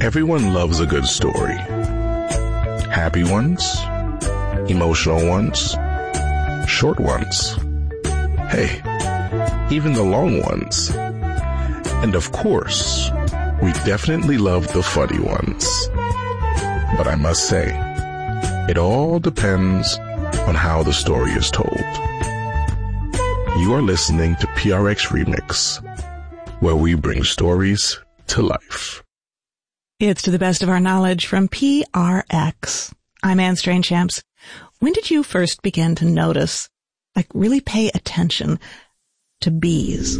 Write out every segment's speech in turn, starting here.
Everyone loves a good story. Happy ones, emotional ones, short ones. Hey, even the long ones. And of course, we definitely love the funny ones. But I must say, it all depends on how the story is told. You are listening to PRX Remix, where we bring stories to life. It's To the Best of Our Knowledge from PRX. I'm Anne Strange-Champs. When did you first begin to notice, really pay attention to bees?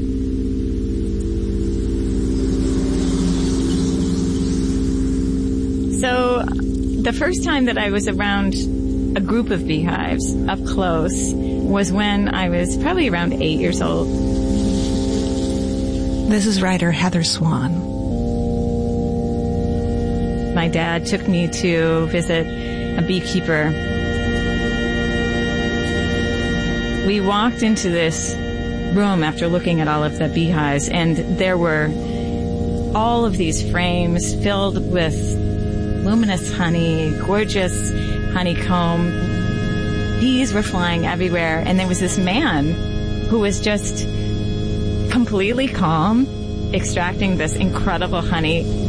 So the first time that I was around a group of beehives up close was when I was probably around 8 years old. This is writer Heather Swan. My dad took me to visit a beekeeper. We walked into this room after looking at all of the beehives, and there were all of these frames filled with luminous honey, gorgeous honeycomb. Bees were flying everywhere, and there was this man who was just completely calm, extracting this incredible honey.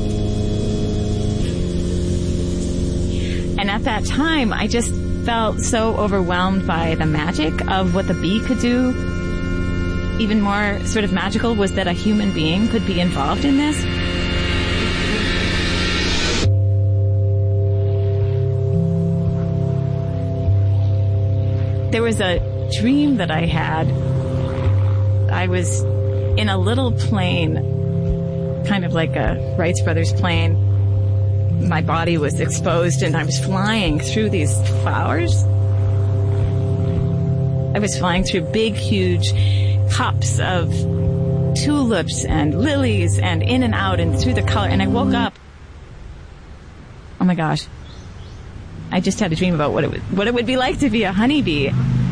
And at that time, I just felt so overwhelmed by the magic of what the bee could do. Even more sort of magical was that a human being could be involved in this. There was a dream that I had. I was in a little plane, kind of like a Wright Brothers plane. My body was exposed and I was flying through these flowers. I was flying through big, huge cups of tulips and lilies and in and out and through the color. And I woke up. Oh my gosh. I just had a dream about what it would be like to be a honeybee.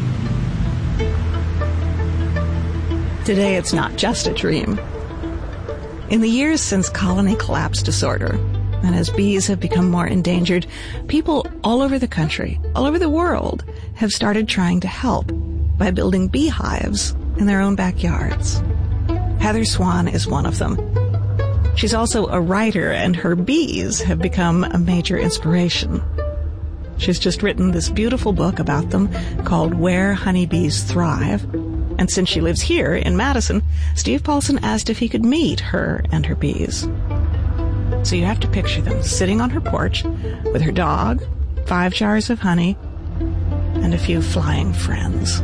Today, it's not just a dream. In the years since colony collapse disorder, and as bees have become more endangered, people all over the country, all over the world, have started trying to help by building beehives in their own backyards. Heather Swan is one of them. She's also a writer, and her bees have become a major inspiration. She's just written this beautiful book about them called Where Honeybees Thrive. And since she lives here in Madison, Steve Paulson asked if he could meet her and her bees. So you have to picture them sitting on her porch with her dog, 5 jars of honey, and a few flying friends.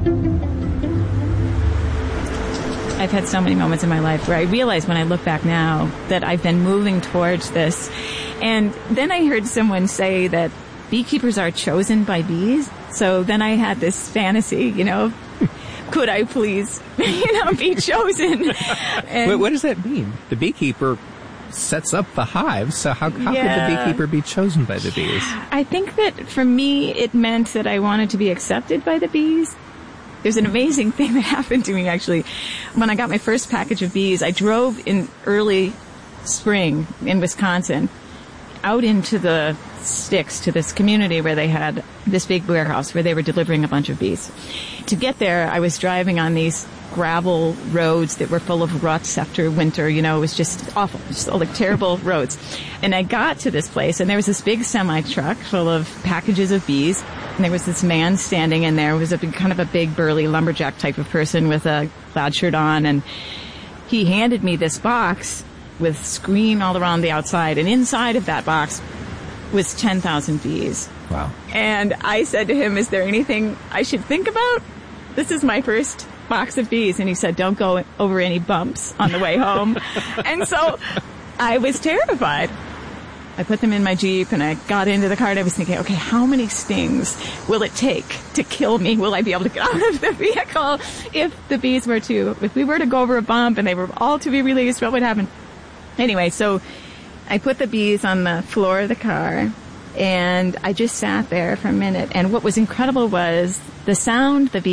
I've had so many moments in my life where I realize when I look back now that I've been moving towards this. And then I heard someone say that beekeepers are chosen by bees. So then I had this fantasy, could I please, be chosen? And what does that mean? The beekeeper sets up the hive, so how could the beekeeper be chosen by the bees? I think that for me, it meant that I wanted to be accepted by the bees. There's an amazing thing that happened to me, actually. When I got my first package of bees, I drove in early spring in Wisconsin out into the sticks to this community where they had this big warehouse where they were delivering a bunch of bees. To get there, I was driving on these gravel roads that were full of ruts after winter. It was just awful, just all terrible roads. And I got to this place, and there was this big semi-truck full of packages of bees. And there was this man standing in there. It was kind of a big, burly lumberjack type of person with a plaid shirt on. And he handed me this box with screen all around the outside. And inside of that box was 10,000 bees. Wow. And I said to him, is there anything I should think about? This is my first box of bees. And he said, don't go over any bumps on the way home. And so I was terrified. I put them in my Jeep and I got into the car and I was thinking, okay, how many stings will it take to kill me? Will I be able to get out of the vehicle if we were to go over a bump and they were all to be released, what would happen? Anyway, so I put the bees on the floor of the car and I just sat there for a minute. And what was incredible was the sound the bees